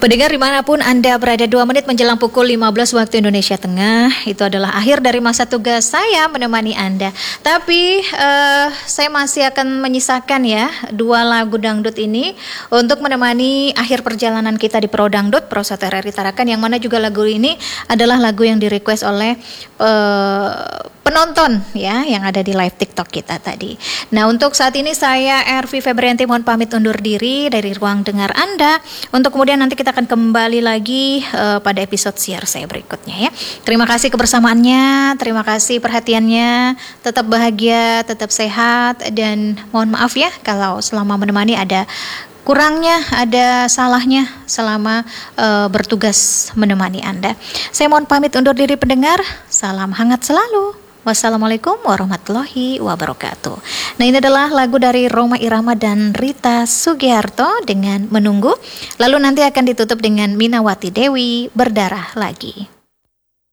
Pendengar dimanapun Anda berada, 2 menit menjelang pukul 15 waktu Indonesia Tengah. Itu adalah akhir dari masa tugas saya menemani Anda. Tapi saya masih akan menyisakan ya 2 lagu dangdut ini untuk menemani akhir perjalanan kita di Pro Dangdut, Pro RRI Tarakan, yang mana juga lagu ini adalah lagu yang di-request oleh penonton ya yang ada di live TikTok kita tadi. Nah, untuk saat ini saya Ervi Febrianti mohon pamit undur diri dari ruang dengar Anda, untuk kemudian nanti kita akan kembali lagi pada episode siar saya berikutnya ya. Terima kasih kebersamaannya, terima kasih perhatiannya, tetap bahagia, tetap sehat, dan mohon maaf ya kalau selama menemani ada kurangnya, ada salahnya selama bertugas menemani Anda. Saya mohon pamit undur diri pendengar, salam hangat selalu. Wassalamualaikum warahmatullahi wabarakatuh. Nah, ini adalah lagu dari Rhoma Irama dan Rita Sugiharto dengan Menunggu. Lalu nanti akan ditutup dengan Minawati Dewi, Berdarah Lagi.